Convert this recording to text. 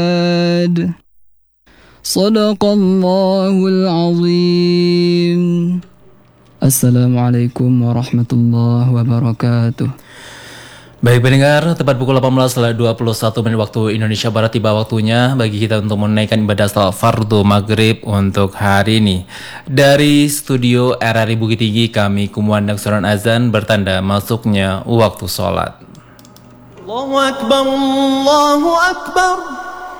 Sadaqallahul azim. Assalamualaikum warahmatullahi wabarakatuh. Baik pendengar, tepat pukul 18:21 waktu Indonesia Barat tiba waktunya bagi kita untuk menunaikan ibadah salat fardu maghrib untuk hari ini. Dari studio RRI Bukit Tinggi kami kumandang suara azan bertanda masuknya waktu sholat. Allahu Akbar, Allahu Akbar.